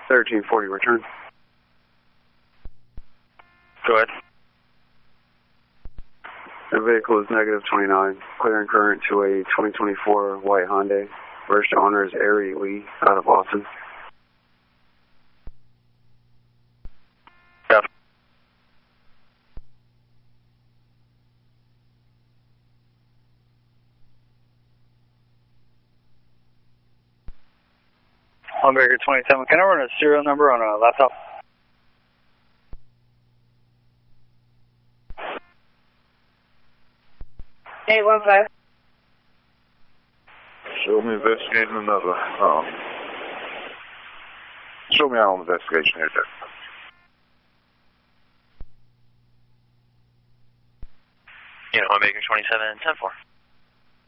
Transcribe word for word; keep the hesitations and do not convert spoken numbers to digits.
thirteen forty, return. Go ahead. The vehicle is negative twenty-nine, clearing current to a twenty twenty-four white Hyundai. Registered owner is Ari Lee, out of Austin. Yeah. Homebreaker twenty-seven, can I run a serial number on a laptop? eight one five. Show me investigating another. Um, show me our own investigation here, sir. You know, Homebreaker twenty-seven, ten four.